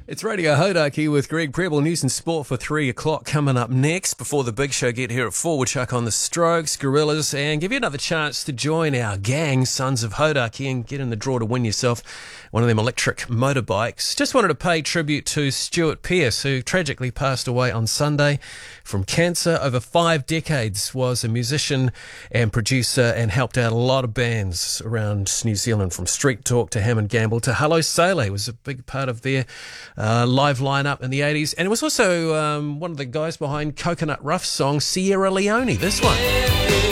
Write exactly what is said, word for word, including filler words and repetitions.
It's Radio Hodaki with Greg Preble. News and sport for three o'clock coming up next. Before the big show, get here at four. We'll chuck on the Strokes, Gorillas, and give you another chance to join our gang, Sons of Hodaki, and get in the draw to win yourself one of them electric motorbikes. Just wanted to pay tribute to Stuart Pearce, who tragically passed away on Sunday from cancer. Over five decades was a musician and producer and helped out a lot of bands around New Zealand, from Street Talk to Hammond Gamble to Hello Sale. Was a big part of their uh, live lineup in the eighties. And it was also um, one of the guys behind Coconut Ruff's song Sierra Leone, this one.